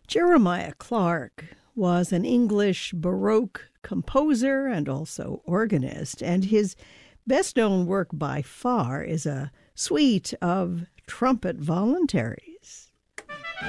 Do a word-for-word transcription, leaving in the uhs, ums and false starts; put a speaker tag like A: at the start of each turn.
A: Jeremiah Clarke was an English Baroque composer and also organist, and his best-known work by far is a suite of trumpet voluntaries.